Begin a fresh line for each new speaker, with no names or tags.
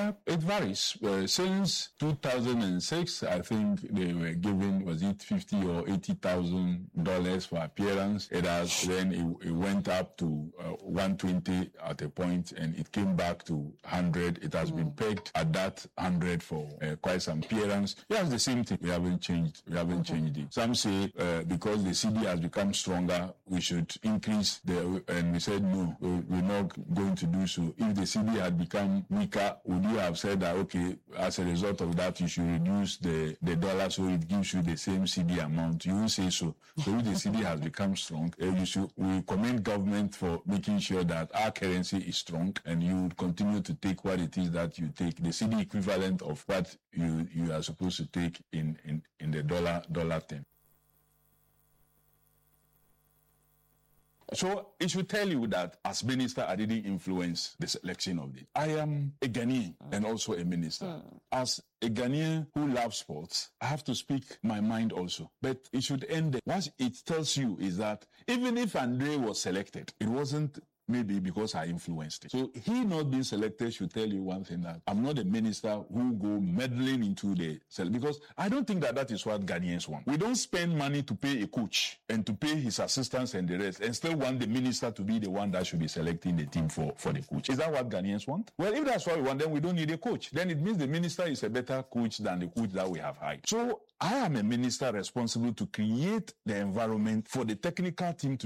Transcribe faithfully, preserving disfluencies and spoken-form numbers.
Uh, it varies. Uh, since two thousand six, I think they were given, was it fifty or eighty thousand dollars for appearance. It has then it, it went up to uh, one twenty at a point, and it came back to one hundred. It has mm. been pegged at that one hundred for uh, quite some appearance. Yes, the same thing. We haven't changed. We haven't okay. changed it. Some say uh, because the C D has become stronger, we should increase the. And we said no, we're not going to do so. If the C D had become weaker, would you have said that okay, as a result of that, you should reduce the the dollar so it gives you the same C D amount? You won't say so. So if the C D has become strong, uh, you should. We commend government for making sure that our currency is strong, and you would continue to take what it is that you take, the C D equivalent of what you you are supposed to take in in in the dollar dollar term. So it should tell you that as minister, I didn't influence the selection of it. I am a Ghanaian mm. and also a minister. Mm. As a Ghanaian who loves sports, I have to speak my mind also. But it should end there. What it tells you is that even if Andre was selected, it wasn't maybe because I influenced it. So he not being selected should tell you one thing, that I'm not a minister who go meddling into the cell, because I don't think that that is what Ghanaians want. We don't spend money to pay a coach and to pay his assistants and the rest, and still want the minister to be the one that should be selecting the team for, for the coach. Is that what Ghanaians want? Well, if that's what we want, then we don't need a coach. Then it means the minister is a better coach than the coach that we have hired. So I am a minister responsible to create the environment for the technical team to